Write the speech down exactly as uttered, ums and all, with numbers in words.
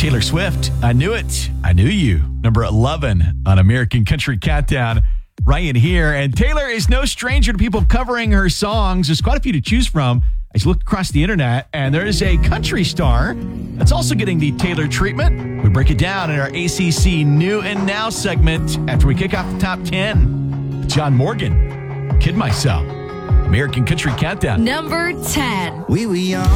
Taylor Swift, I Knew It, I Knew You. Number eleven on American Country Countdown. Ryan here. And Taylor is no stranger to people covering her songs. There's quite a few to choose from. I just looked across the internet, and there is a country star that's also getting the Taylor treatment. We break it down in our A C C New and Now segment after we kick off the top ten. John Morgan, Kid Myself. American Country Countdown. Number ten. We were young